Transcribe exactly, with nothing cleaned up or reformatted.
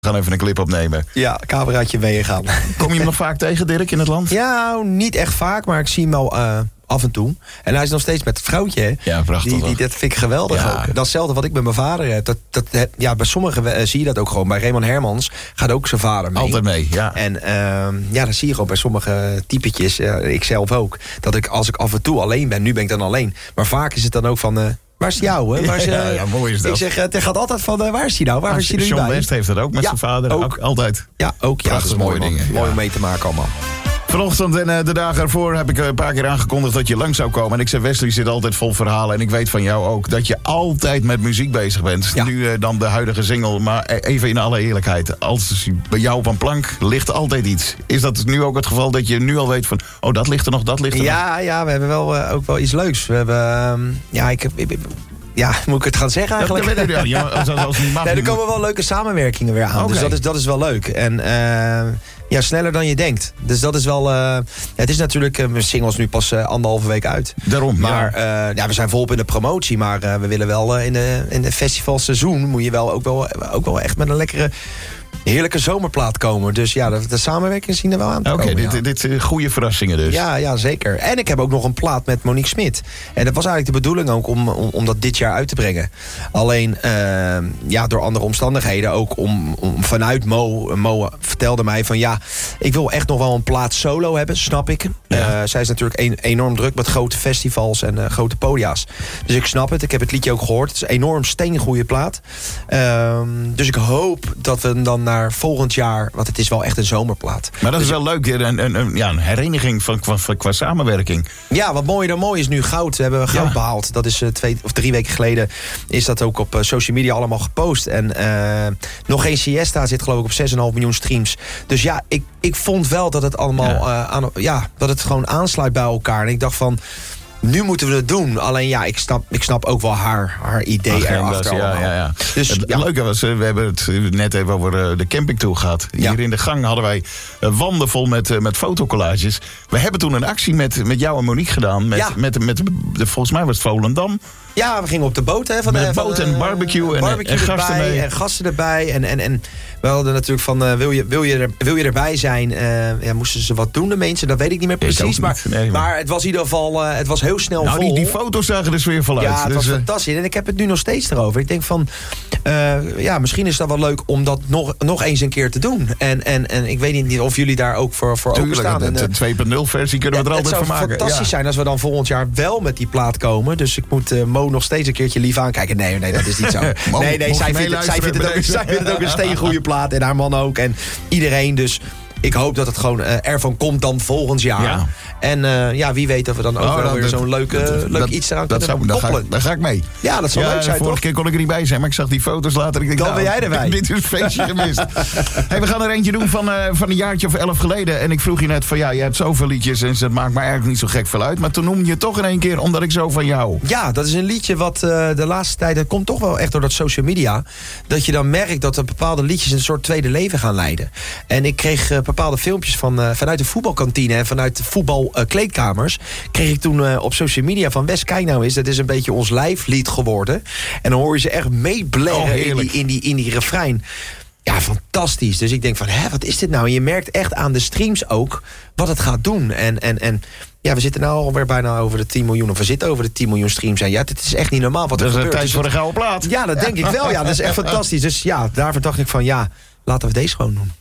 We gaan even een clip opnemen. Ja, cameraatje meegaan. Kom je hem nog vaak tegen, Dirk, in het land? Ja, niet echt vaak, maar ik zie hem wel uh, af en toe. En hij is nog steeds met het vrouwtje, hè? Ja, prachtig. Die, die, dat vind ik geweldig ja. ook. Dat is hetzelfde wat ik met mijn vader heb. Dat, dat, ja, bij sommigen uh, zie je dat ook gewoon. Bij Raymond Hermans gaat ook zijn vader mee. Altijd mee, ja. En uh, ja, dan zie je gewoon bij sommige typetjes, uh, ik zelf ook, dat ik als ik af en toe alleen ben, nu ben ik dan alleen. Maar vaak is het dan ook van... Uh, Waar is die ouwe? Waar is, uh, ja, ja, mooi is dat. Ik zeg, het gaat altijd van, uh, waar is die nou? Waar ah, is die nu John bij? West heeft dat ook met ja, zijn vader. Ook. ook altijd. Ja, ook. Ja, prachtig, dat is mooie mooi, dingen. Mooi ja. om mee te maken allemaal. Vanochtend en uh, de dagen ervoor heb ik een paar keer aangekondigd dat je lang zou komen. En ik zei, Wesley zit altijd vol verhalen. En ik weet van jou ook dat je altijd met muziek bezig bent. Ja. Nu uh, dan de huidige single. Maar even in alle eerlijkheid. Als bij jou op een plank ligt altijd iets. Is dat nu ook het geval dat je nu al weet van... Oh, dat ligt er nog, dat ligt er ja, nog? Ja, we hebben wel uh, ook wel iets leuks. We hebben... Uh, ja, ik heb... Ik, ik, Ja, moet ik het gaan zeggen eigenlijk? Dat, dat weet ik ja, als, als niet mag, nee, er komen wel leuke samenwerkingen weer aan. Okay. Dus dat is, dat is wel leuk. En uh, ja, sneller dan je denkt. Dus dat is wel... Uh, ja, het is natuurlijk... Uh, mijn singles nu pas uh, anderhalve week uit. Daarom, Maar ja. Uh, ja, we zijn volop in de promotie. Maar uh, we willen wel uh, in de, in de festivalseizoen... moet je wel ook wel, ook wel echt met een lekkere... heerlijke zomerplaat komen. Dus ja, de, de samenwerking zien er wel aan te Oké, komen. dit, ja. dit zijn goede verrassingen dus. Ja, ja, zeker. En ik heb ook nog een plaat met Monique Smit. En dat was eigenlijk de bedoeling ook om, om, om dat dit jaar uit te brengen. Alleen, uh, ja, door andere omstandigheden ook om, om vanuit Mo... Mo vertelde mij van ja, ik wil echt nog wel een plaat solo hebben, snap ik. Ja. Uh, zij is natuurlijk een, enorm druk met grote festivals en uh, grote podia's. Dus ik snap het. Ik heb het liedje ook gehoord. Het is een enorm steengoede plaat. Uh, dus ik hoop dat we dan naar volgend jaar... want het is wel echt een zomerplaat. Maar dat dus is wel leuk, een, een, een, ja, een hereniging van, qua, van, qua samenwerking. Ja, wat mooier dan mooi is nu goud. We hebben goud ja. behaald. Dat is uh, twee of drie weken geleden... is dat ook op uh, social media allemaal gepost. En uh, nog geen Siesta zit geloof ik op zes komma vijf miljoen streams. Dus ja, ik, ik vond wel dat het allemaal... Ja. Uh, aan, ja, dat het gewoon aansluit bij elkaar. En ik dacht van... Nu moeten we het doen. Alleen ja, ik snap, ik snap ook wel haar, haar idee Ach, erachter. Ja, ja, ja. Dus, het ja. leuke was, we hebben het net even over de campingtour gehad. Hier ja. in de gang hadden wij wanden vol met, met fotocollages. We hebben toen een actie met, met jou en Monique gedaan. Met, ja. met, met, met, met, volgens mij was het Volendam. Ja, we gingen op de boot. Hè, van met de, boot van en barbecue, en, barbecue en gasten erbij, mee. En gasten erbij. En, en, en we hadden natuurlijk van, uh, wil, je, wil, je er, wil je erbij zijn? Uh, ja, moesten ze wat doen, de mensen? Dat weet ik niet meer precies. Maar, niet. Nee, maar. maar het was in ieder geval, uh, het was heel snel nou, vol. Die, die foto's zagen er sfeervol uit. Ja, het dus, was uh, fantastisch. En ik heb het nu nog steeds erover. Ik denk van, uh, ja, misschien is dat wel leuk om dat nog, nog eens een keer te doen. En, en, en ik weet niet of jullie daar ook voor, voor openstaan. De twee punt nul versie kunnen ja, we er altijd van maken. Het zou fantastisch ja. zijn als we dan volgend jaar wel met die plaat komen. Dus ik moet uh, Mo nog steeds een keertje lief aankijken. Nee, nee, dat is niet zo. Mo, nee, nee, zij vindt, het, zij, vindt het ook, zij vindt het ook een steengoede plaat. En haar man ook. En iedereen. Dus ik hoop dat het gewoon uh, ervan komt dan volgend jaar. Ja. En uh, ja, wie weet dat we dan ook oh, wel dan weer zo'n leuk, uh, leuk dat, iets eraan dat kunnen zou, koppelen. Daar ga, ga ik mee. Ja, dat zou ja, leuk zijn, vorige toch? keer kon ik er niet bij zijn, maar ik zag die foto's later. Ik denk, dan nou, ben jij erbij. Dit is een feestje gemist. Hey, we gaan er eentje doen van, uh, van een jaartje of elf geleden. En ik vroeg je net van, ja, je hebt zoveel liedjes en het maakt me eigenlijk niet zo gek veel uit. Maar toen noemde je toch in één keer, omdat ik zo van jou. Ja, dat is een liedje wat uh, de laatste tijd, dat komt toch wel echt door dat social media, dat je dan merkt dat er bepaalde liedjes een soort tweede leven gaan leiden. En ik kreeg uh, bepaalde filmpjes van, uh, vanuit de voetbalkantine en vanuit de voetbalkleedkamers, uh, kreeg ik toen uh, op social media van Wes, kijk nou eens, dat is een beetje ons lijflied geworden. En dan hoor je ze echt meeblaren oh, in, die, in, die, in die refrein. Ja, fantastisch. Dus ik denk van, hè, wat is dit nou? En je merkt echt aan de streams ook wat het gaat doen. En, en, en ja, we zitten nou alweer bijna over de tien miljoen. Of we zitten over de tien miljoen streams. En ja, dit is echt niet normaal wat er gebeurt. Dat is een tijd voor de gouden plaat. Ja, dat denk ik wel. Ja, dat is echt fantastisch. Dus ja, daarvoor dacht ik van, ja, laten we deze gewoon doen.